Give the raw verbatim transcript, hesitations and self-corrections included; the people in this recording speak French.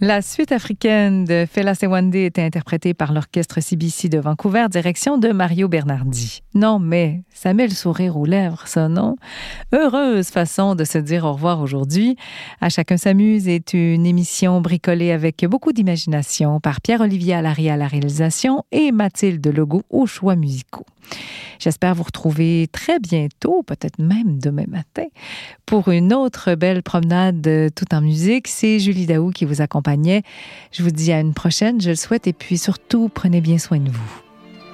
La suite africaine de Fela Sewande était interprétée par l'orchestre C B C de Vancouver, direction de Mario Bernardi. Non, mais ça met le sourire aux lèvres, ça, non? Heureuse façon de se dire au revoir aujourd'hui. À chacun s'amuse est une émission bricolée avec beaucoup d'imagination par Pierre-Olivier Allary à la réalisation et Mathilde Legault aux choix musicaux. J'espère vous retrouver très bientôt, peut-être même demain matin, pour une autre belle promenade tout en musique. C'est Julie Daou qui vous accompagnait. Je vous dis à une prochaine, je le souhaite, et puis surtout, prenez bien soin de vous.